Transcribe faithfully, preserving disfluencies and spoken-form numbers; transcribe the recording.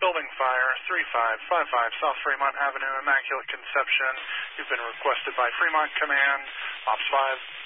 Building Fire, three five five five South Fremont Avenue, Immaculate Conception. You've been requested by Fremont Command, Ops five.